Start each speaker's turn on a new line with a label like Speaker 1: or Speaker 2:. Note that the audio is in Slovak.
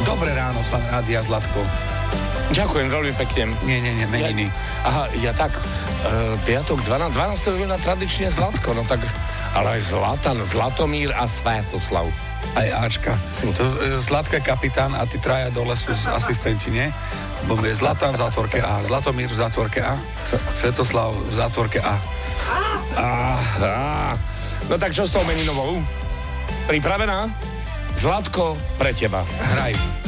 Speaker 1: Dobré ráno, Stan Rádia, Zlatko.
Speaker 2: Ďakujem veľmi pekne.
Speaker 1: Nie, meniny.
Speaker 2: Ja tak, piatok 12. júna tradične Zlatko, no tak, ale aj Zlatan, Zlatomír a Svätoslav.
Speaker 1: Aj Ačka. Zlatko je kapitán a tí traja dole sú asistenti, nie? Bo je Zlatan v zátvorke A, Zlatomír v zátvorke A, Svätoslav v zátvorke A.
Speaker 2: No tak čo s tou meninovou? Pripravená? Zlatko, pre teba.
Speaker 1: Hraj.